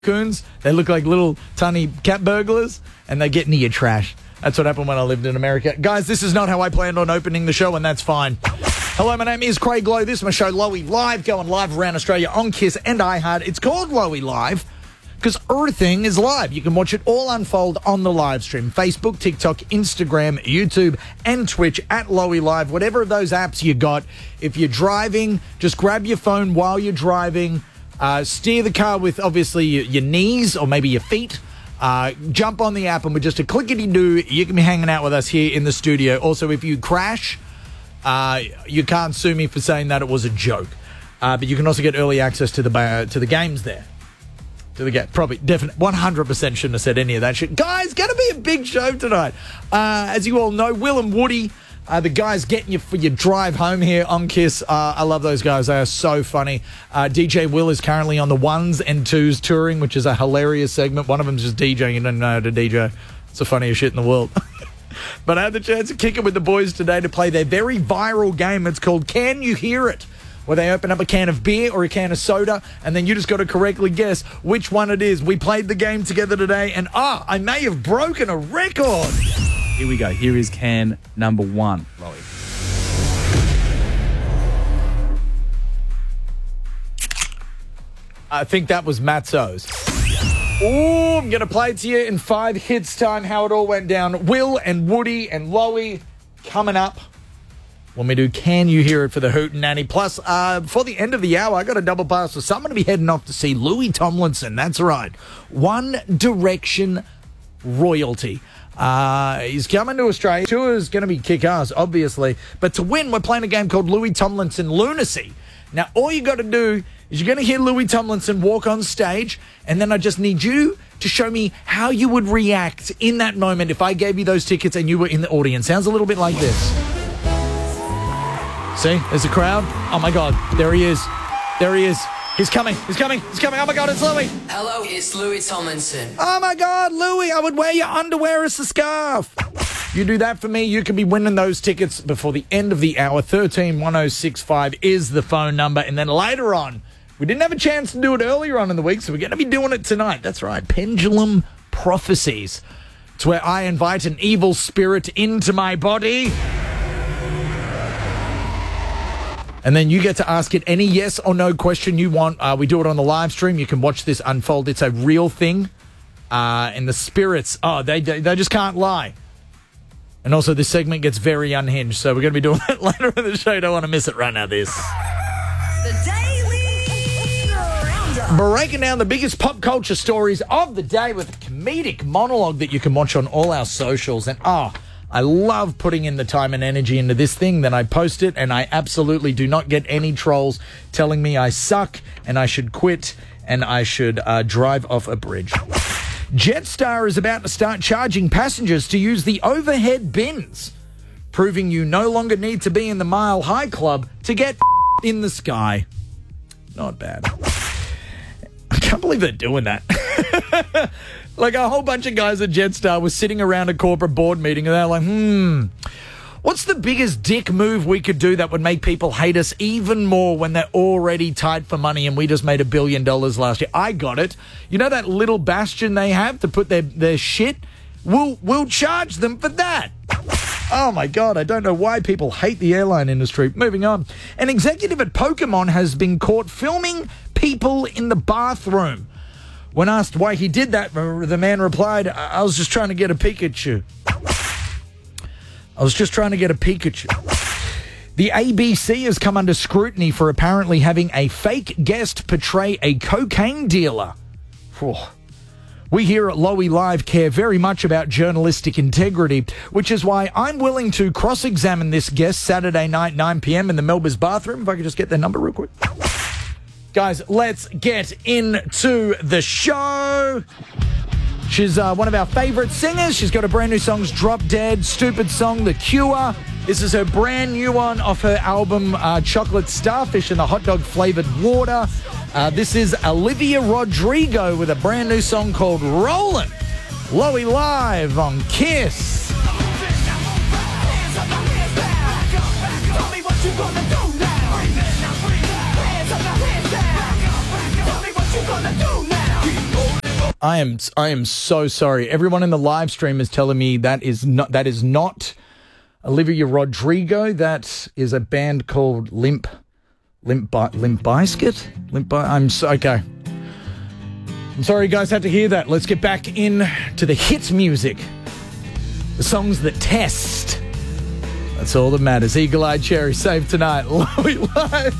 coons. They look like little tiny cat burglars, and they get into your trash. That's what happened when I lived in America. Guys, this is not how I planned on opening the show, and that's fine. Hello, my name is Craig Lowe. This is my show, Lowy Live, going live around Australia on Kiss and iHeart. It's called Lowy Live because everything is live. You can watch it all unfold on the live stream. Facebook, TikTok, Instagram, YouTube, and Twitch at Lowy Live. Whatever of those apps you got. If you're driving, just grab your phone while you're driving. Steer the car with, obviously, your knees or maybe your feet. Jump on the app, and with just a clickety-doo, you can be hanging out with us here in the studio. Also, if you crash, you can't sue me for saying that it was a joke. But you can also get early access to the games there. Probably, definitely, 100% shouldn't have said any of that shit. Guys, going to be a big show tonight. As you all know, Will and Woody, the guys getting you for your drive home here on Kiss. I love those guys. They are so funny. DJ Will is currently on the 1s and 2s touring, which is a hilarious segment. One of them's just DJing. You don't know how to DJ. It's the funniest shit in the world. But I had the chance to kick it with the boys today to play their very viral game. It's called Can You Hear It? Where they open up a can of beer or a can of soda, and then you just got to correctly guess which one it is. We played the game together today, and I may have broken a record. Here we go. Here is can number 1, Lowy. I think that was Matzo's. Oh, I'm going to play it to you in 5 hits time, how it all went down. Will and Woody and Lowy coming up when we do Can You Hear It for the Hootenanny. Plus, for the end of the hour, I got a double pass for someone to be heading off to see Louis Tomlinson. That's right. One Direction royalty. He's coming to Australia. Tour is going to be kick-ass, obviously. But to win, we're playing a game called Louis Tomlinson Lunacy. Now, all you got to do is you're going to hear Louis Tomlinson walk on stage, and then I just need you to show me how you would react in that moment if I gave you those tickets and you were in the audience. Sounds a little bit like this. See, there's a crowd. Oh, my God. There he is. There he is. He's coming. He's coming. He's coming. Oh, my God, it's Louis. Hello, it's Louis Tomlinson. Oh, my God, Louis, I would wear your underwear as a scarf. You do that for me, you could be winning those tickets before the end of the hour. 131065 is the phone number. And then later on, we didn't have a chance to do it earlier on in the week, so we're going to be doing it tonight. That's right, Pendulum Prophecies. It's where I invite an evil spirit into my body. And then you get to ask it any yes or no question you want. We do it on the live stream. You can watch this unfold. It's a real thing. And the spirits, they just can't lie. And also, this segment gets very unhinged. So we're going to be doing that later in the show. Don't want to miss it right now, this. The Daily Roundup. Breaking down the biggest pop culture stories of the day with a comedic monologue that you can watch on all our socials. And, I love putting in the time and energy into this thing. Then I post it, and I absolutely do not get any trolls telling me I suck and I should quit and I should drive off a bridge. Jetstar is about to start charging passengers to use the overhead bins, proving you no longer need to be in the Mile High Club to get in the sky. Not bad. I can't believe they're doing that. Like, a whole bunch of guys at Jetstar were sitting around a corporate board meeting, and they're like, what's the biggest dick move we could do that would make people hate us even more when they're already tight for money and we just made $1 billion last year? I got it. You know that little bastion they have to put their shit? We'll charge them for that. Oh, my God, I don't know why people hate the airline industry. Moving on. An executive at Pokemon has been caught filming people in the bathroom. When asked why he did that, the man replied, I was just trying to get a Pikachu. The ABC has come under scrutiny for apparently having a fake guest portray a cocaine dealer. We here at Lowy Live care very much about journalistic integrity, which is why I'm willing to cross-examine this guest Saturday night, 9 p.m. in the Melba's bathroom. If I could just get their number real quick. Guys, let's get into the show. She's one of our favorite singers. She's got a brand new song, Drop Dead, Stupid Song, The Cure. This is her brand new one off her album, Chocolate Starfish and the Hot Dog Flavored Water. This is Olivia Rodrigo with a brand new song called Rollin'. Lowy Live on Kiss. Tell me what you gonna do now. I am so sorry. Everyone in the live stream is telling me that is not Olivia Rodrigo. That is a band called Limp Bizkit. Okay. I'm sorry you guys had to hear that. Let's get back in to the hits music. The songs that test. That's all that matters. Eagle Eye Cherry, Save Tonight. Lowy Live.